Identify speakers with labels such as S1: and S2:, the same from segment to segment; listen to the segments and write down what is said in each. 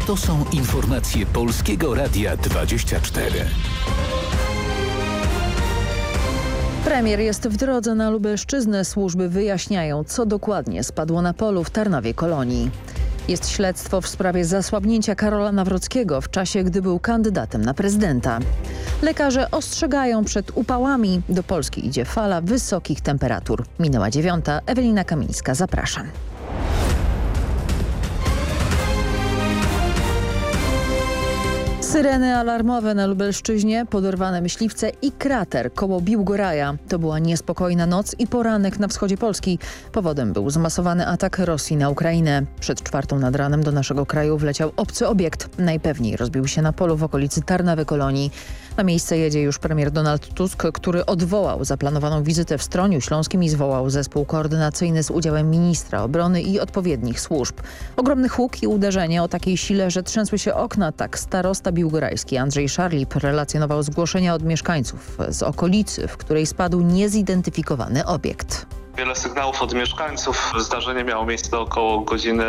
S1: To są informacje Polskiego Radia 24.
S2: Premier jest w drodze na Lubelszczyznę. Służby wyjaśniają, co dokładnie spadło na polu w Tarnowie Kolonii. Jest śledztwo w sprawie zasłabnięcia Karola Nawrockiego w czasie, gdy był kandydatem na prezydenta. Lekarze ostrzegają przed upałami. Do Polski idzie fala wysokich temperatur. Minęła 9. Ewelina Kamińska, zapraszam. Syreny alarmowe na Lubelszczyźnie, podorwane myśliwce i krater koło Biłgoraja. To była niespokojna noc i poranek na wschodzie Polski. Powodem był zmasowany atak Rosji na Ukrainę. Przed 4 nad ranem do naszego kraju wleciał obcy obiekt. Najpewniej rozbił się na polu w okolicy Tarnowy Kolonii. Na miejsce jedzie już premier Donald Tusk, który odwołał zaplanowaną wizytę w Stroniu Śląskim i zwołał zespół koordynacyjny z udziałem ministra obrony i odpowiednich służb. Ogromny huk i uderzenie o takiej sile, że trzęsły się okna, tak starosta biłgorajski Andrzej Szarlip relacjonował zgłoszenia od mieszkańców z okolicy, w której spadł niezidentyfikowany obiekt.
S3: Wiele sygnałów od mieszkańców. Zdarzenie miało miejsce około godziny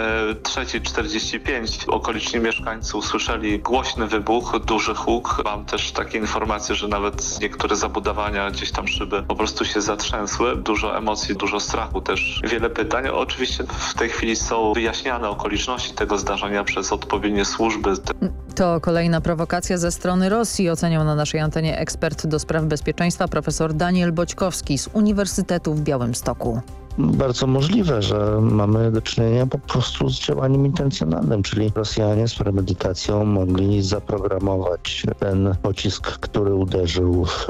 S3: 3:45. Okoliczni mieszkańcy usłyszeli głośny wybuch, duży huk. Mam też takie informacje, że nawet niektóre zabudowania, gdzieś tam szyby po prostu się zatrzęsły. Dużo emocji, dużo strachu też. Wiele pytań. Oczywiście w tej chwili są wyjaśniane okoliczności tego zdarzenia przez odpowiednie służby.
S2: To kolejna prowokacja ze strony Rosji, oceniał na naszej antenie ekspert do spraw bezpieczeństwa profesor Daniel Boćkowski z Uniwersytetu w Białymstoku.
S4: Bardzo możliwe, że mamy do czynienia po prostu z działaniem intencjonalnym, czyli Rosjanie z premedytacją mogli zaprogramować ten pocisk, który uderzył w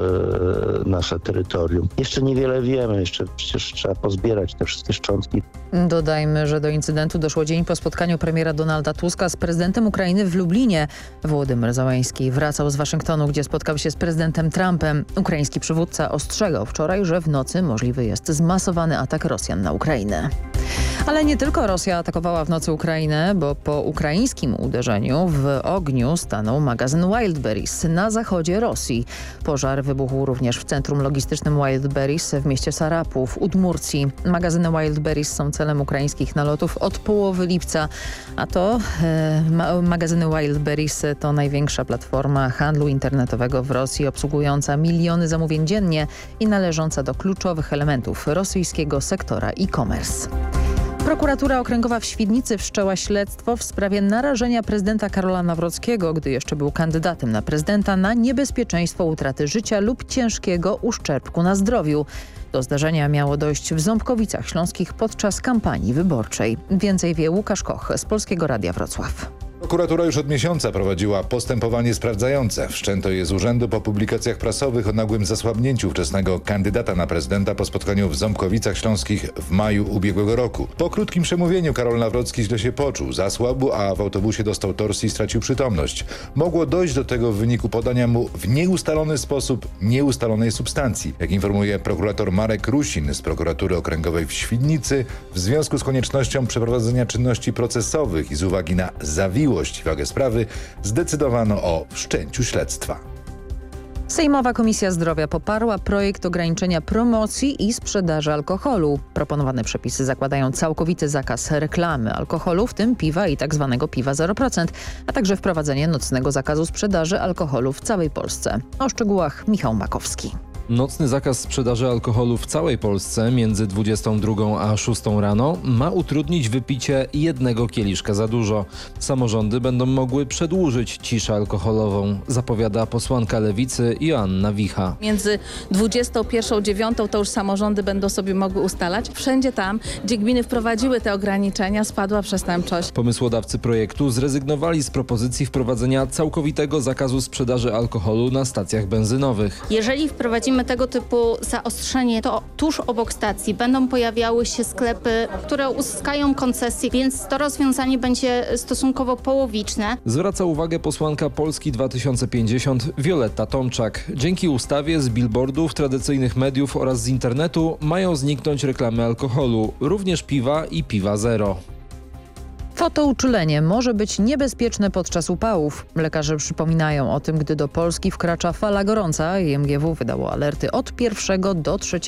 S4: nasze terytorium. Jeszcze niewiele wiemy, jeszcze przecież trzeba pozbierać te wszystkie szczątki.
S2: Dodajmy, że do incydentu doszło dzień po spotkaniu premiera Donalda Tuska z prezydentem Ukrainy w Lublinie. Wołodymyr Zełański wracał z Waszyngtonu, gdzie spotkał się z prezydentem Trumpem. Ukraiński przywódca ostrzegał wczoraj, że w nocy możliwy jest zmasowany atak Rosjan na Ukrainę. Ale nie tylko Rosja atakowała w nocy Ukrainę, bo po ukraińskim uderzeniu w ogniu stanął magazyn Wildberries na zachodzie Rosji. Pożar wybuchł również w centrum logistycznym Wildberries w mieście Sarapu w Udmurcji. Magazyny Wildberries są celem ukraińskich nalotów od połowy lipca, a to magazyny Wildberries to największa platforma handlu internetowego w Rosji, obsługująca miliony zamówień dziennie i należąca do kluczowych elementów rosyjskiego sektora e-commerce. Prokuratura Okręgowa w Świdnicy wszczęła śledztwo w sprawie narażenia prezydenta Karola Nawrockiego, gdy jeszcze był kandydatem na prezydenta, na niebezpieczeństwo utraty życia lub ciężkiego uszczerbku na zdrowiu. Do zdarzenia miało dojść w Ząbkowicach Śląskich podczas kampanii wyborczej. Więcej wie Łukasz Koch z Polskiego Radia Wrocław.
S5: Prokuratura już od miesiąca prowadziła postępowanie sprawdzające. Wszczęto je z urzędu po publikacjach prasowych o nagłym zasłabnięciu ówczesnego kandydata na prezydenta po spotkaniu w Ząbkowicach Śląskich w maju ubiegłego roku. Po krótkim przemówieniu Karol Nawrocki źle się poczuł, zasłabł, a w autobusie dostał torsji i stracił przytomność. Mogło dojść do tego w wyniku podania mu w nieustalony sposób nieustalonej substancji. Jak informuje prokurator Marek Rusin z Prokuratury Okręgowej w Świdnicy, w związku z koniecznością przeprowadzenia czynności procesowych i z uwagi na zawiłość i wagę sprawy zdecydowano o wszczęciu śledztwa.
S2: Sejmowa Komisja Zdrowia poparła projekt ograniczenia promocji i sprzedaży alkoholu. Proponowane przepisy zakładają całkowity zakaz reklamy alkoholu, w tym piwa i tzw. piwa 0%, a także wprowadzenie nocnego zakazu sprzedaży alkoholu w całej Polsce. O szczegółach Michał Makowski.
S6: Nocny zakaz sprzedaży alkoholu w całej Polsce między 22 a 6 rano ma utrudnić wypicie jednego kieliszka za dużo. Samorządy będą mogły przedłużyć ciszę alkoholową, zapowiada posłanka Lewicy Joanna Wicha.
S7: Między 21 a 9 to już samorządy będą sobie mogły ustalać. Wszędzie tam, gdzie gminy wprowadziły te ograniczenia, spadła przestępczość.
S6: Pomysłodawcy projektu zrezygnowali z propozycji wprowadzenia całkowitego zakazu sprzedaży alkoholu na stacjach benzynowych.
S8: Jeżeli wprowadzimy tego typu zaostrzenie, to tuż obok stacji będą pojawiały się sklepy, które uzyskają koncesję, więc to rozwiązanie będzie stosunkowo połowiczne.
S6: Zwraca uwagę posłanka Polski 2050 Wioletta Tomczak. Dzięki ustawie z billboardów, tradycyjnych mediów oraz z internetu mają zniknąć reklamy alkoholu, również piwa i piwa zero.
S2: Fotouczulenie może być niebezpieczne podczas upałów. Lekarze przypominają o tym, gdy do Polski wkracza fala gorąca. IMGW wydało alerty od 1 do 3